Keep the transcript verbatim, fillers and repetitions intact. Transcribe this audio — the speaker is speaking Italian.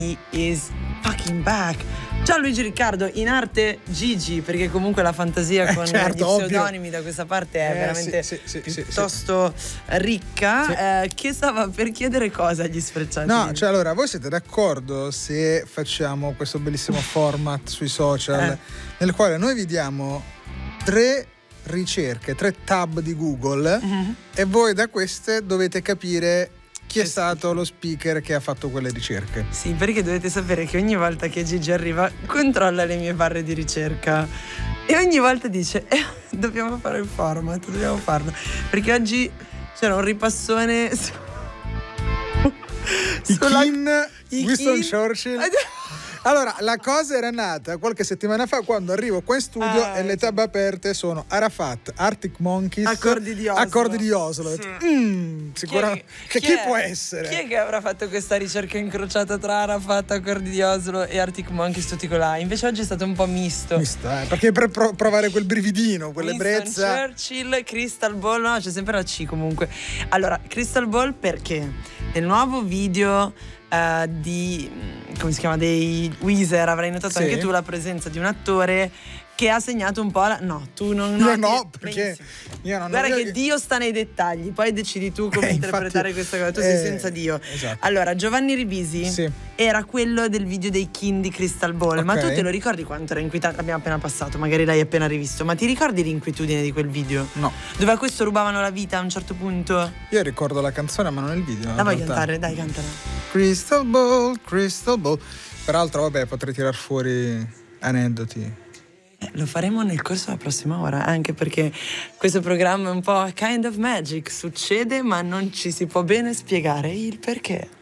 He is fucking back. Ciao Luigi Riccardo, in arte Gigi, perché comunque la fantasia eh, con certo, gli pseudonimi ovvio. Da questa parte è eh, veramente sì, sì, sì, piuttosto sì, ricca. Sì. Eh, che stava per chiedere cosa agli sfrecciati? No, cioè allora, voi siete d'accordo se facciamo questo bellissimo format sui social eh. nel quale noi vi diamo tre ricerche, tre tab di Google mm-hmm. e voi da queste dovete capire chi è stato lo speaker che ha fatto quelle ricerche. Sì, perché dovete sapere che ogni volta che Gigi arriva controlla le mie barre di ricerca e ogni volta dice eh, dobbiamo fare il format, dobbiamo farlo, perché oggi c'era un ripassone su... I sulla... Kin, I Winston Kin... Churchill. Allora, la cosa era nata qualche settimana fa quando arrivo qua in studio ah, e le tab aperte sono Arafat, Arctic Monkeys, Accordi di Oslo. Accordi di Oslo. Sì. Mm, sicuramente. Chi, chi, chi può essere? Chi è che avrà fatto questa ricerca incrociata tra Arafat, Accordi di Oslo e Arctic Monkeys tutti con là? Invece oggi è stato un po' misto. Misto, eh? Perché per pro- provare quel brividino, quell'ebbrezza. Churchill, Crystal Ball, no, c'è sempre la C comunque. Allora, Crystal Ball perché nel nuovo video Uh, di come si chiama dei Weezer avrai notato sì. anche tu la presenza di un attore che ha segnato un po' la... no tu non io no perché io non guarda io... che Dio sta nei dettagli, poi decidi tu come eh, interpretare infatti, questa cosa, tu sei eh, senza Dio. Esatto. Allora Giovanni Ribisi sì. era quello del video dei Kin di Crystal Ball, okay. ma tu te lo ricordi quanto era inquietante? L'abbiamo appena passato, magari l'hai appena rivisto, ma ti ricordi l'inquietudine di quel video? No. Dove a questo rubavano la vita a un certo punto? Io ricordo la canzone ma non il video. La vuoi cantare? Dai, cantala. Crystal Ball, Crystal Ball. Peraltro vabbè, potrei tirar fuori aneddoti. Eh, lo faremo nel corso della prossima ora, anche perché questo programma è un po' kind of magic, succede ma non ci si può bene spiegare il perché.